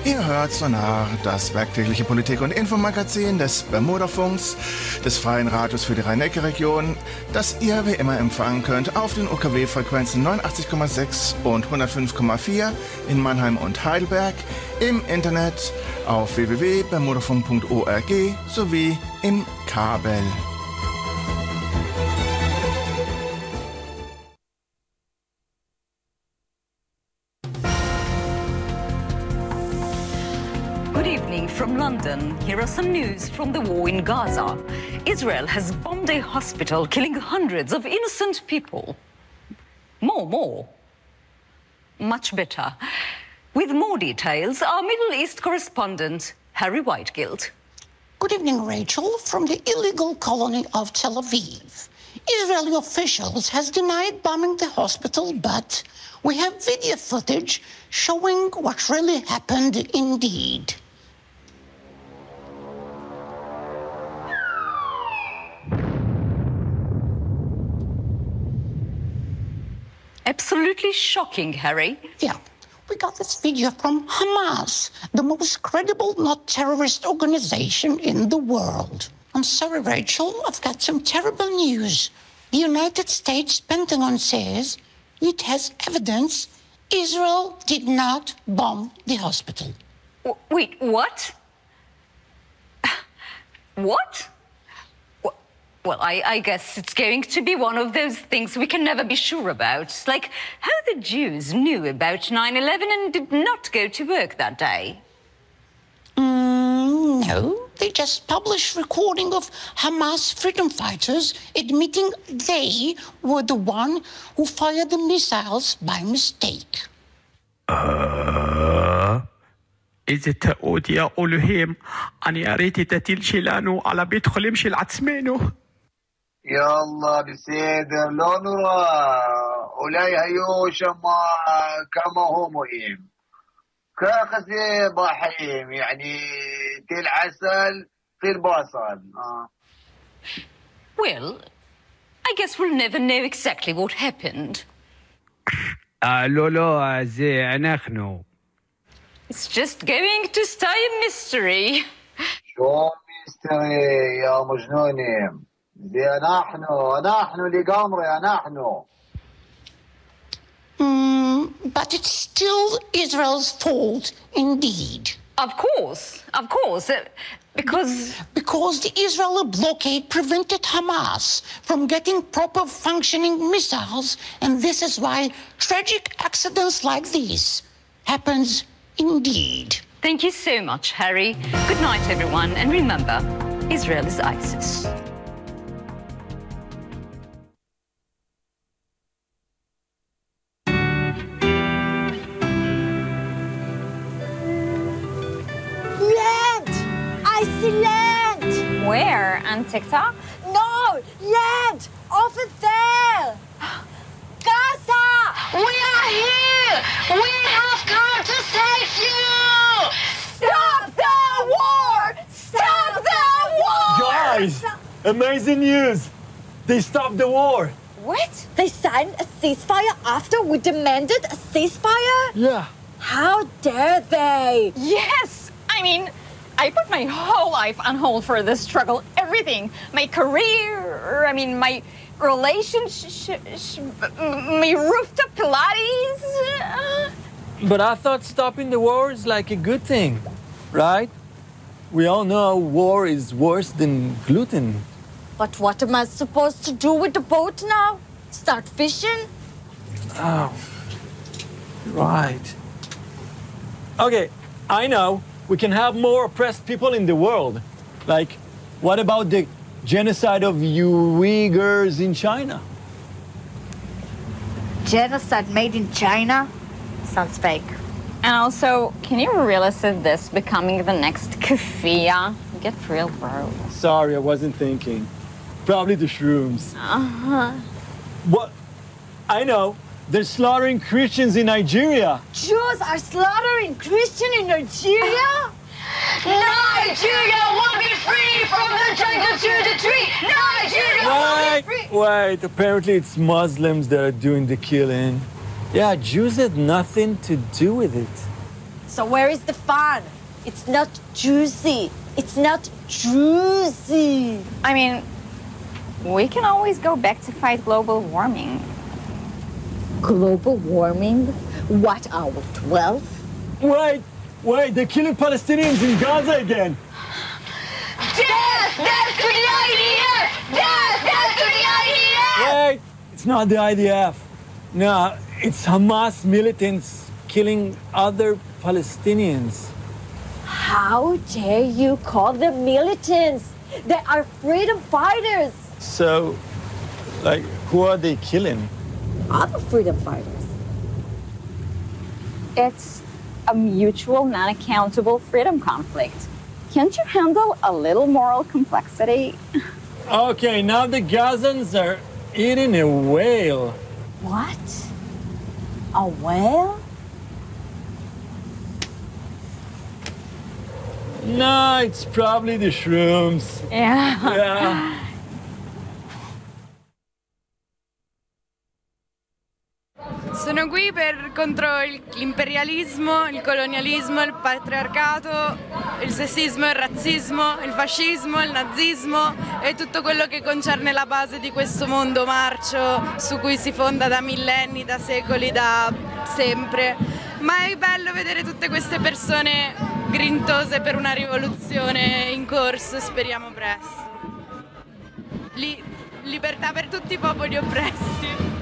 Ihr hört Sonar, das werktägliche Politik- und Infomagazin des Bermudafunks, des Freien Radios für die Rhein-Neckar-Region, das ihr wie immer empfangen könnt auf den UKW-Frequenzen 89,6 und 105,4 in Mannheim und Heidelberg, im Internet auf www.bermudafunk.org sowie im Kabel. Good evening from London. Here are some news from the war in Gaza. Israel has bombed a hospital, killing hundreds of innocent people. More. Much better. With more details, our Middle East correspondent, Harry Whitegilt. Good evening, Rachel, from the illegal colony of Tel Aviv. Israeli officials has denied bombing the hospital, but we have video footage showing what really happened indeed. Absolutely shocking, Harry. Yeah, we got this video from Hamas, the most credible not terrorist organization in the world. I'm sorry, Rachel, I've got some terrible news. The United States Pentagon says it has evidence Israel did not bomb the hospital. Wait, what? What? Well, I guess it's going to be one of those things we can never be sure about. Like how the Jews knew about 9/11 and did not go to work that day. No, they just published recording of Hamas freedom fighters admitting they were the one who fired the missiles by mistake. إذا تقود يا أولهم أني أريد تتيل شلانو على بيت خليم شل عتسمينو يا الله بسيدر لو نرى أولي هيو شما كما هو مهم كاخسي ضحيم يعني تيل عسل في البصل Well, I guess we'll never know exactly what happened. لولو زي نحن It's just going to stay a mystery. شو ميستري يا مجنونين زي نحن لقمر يا نحن But it's still Israel's fault, indeed. Of course. Because the Israeli blockade prevented Hamas from getting proper functioning missiles, and this is why tragic accidents like this happens indeed. Thank you so much, Harry. Good night, everyone. And remember, Israel is ISIS. Land! I see land! Where? On TikTok? No! Land! Over there! Gaza! We are here! We have come to save you! Stop the war! Stop the war! Guys! Amazing news! They stopped the war! What? They signed a ceasefire after we demanded a ceasefire? Yeah. How dare they? Yes! I mean, I put my whole life on hold for this struggle. Everything. My career, my relationship, my rooftop Pilates. But I thought stopping the war is like a good thing, right? We all know war is worse than gluten. But what am I supposed to do with the boat now? Start fishing? Oh, right. Okay, I know. We can have more oppressed people in the world. Like, what about the genocide of Uyghurs in China? Genocide made in China? Sounds fake. And also, can you realize this becoming the next kafia? Get real, bro. Sorry, I wasn't thinking. Probably the shrooms. What? I know. They're slaughtering Christians in Nigeria. Jews are slaughtering Christians in Nigeria? Nigeria will be free from the jungle to the tree! Nigeria will be free! Wait, apparently it's Muslims that are doing the killing. Yeah, Jews had nothing to do with it. So where is the fun? It's not juicy. It's not juicy. I mean, we can always go back to fight global warming. Global warming? What hour? 12? Wait, they're killing Palestinians in Gaza again. Death! Death to the IDF! Death! Death to the IDF! Wait, it's not the IDF. No, it's Hamas militants killing other Palestinians. How dare you call them militants? They are freedom fighters. So, like, who are they killing? Other freedom fighters. It's a mutual, non-accountable freedom conflict. Can't you handle a little moral complexity? Okay, now the Gazans are eating a whale. What? A whale? No, it's probably the shrooms. Yeah. Sono qui contro l'imperialismo, il colonialismo, il patriarcato, il sessismo, il razzismo, il fascismo, il nazismo e tutto quello che concerne la base di questo mondo marcio su cui si fonda da millenni, da secoli, da sempre. Ma è bello vedere tutte queste persone grintose per una rivoluzione in corso, speriamo presto. Libertà per tutti i popoli oppressi.